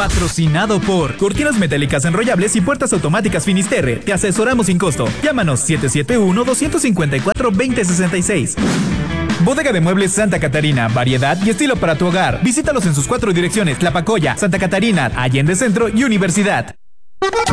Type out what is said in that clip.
Patrocinado por Cortinas Metálicas Enrollables y Puertas Automáticas Finisterre. Te asesoramos sin costo. Llámanos 771-254-2066. Bodega de Muebles Santa Catarina, variedad y estilo para tu hogar. Visítalos en sus 4 direcciones: Tlapacoya, Santa Catarina, Allende Centro y Universidad.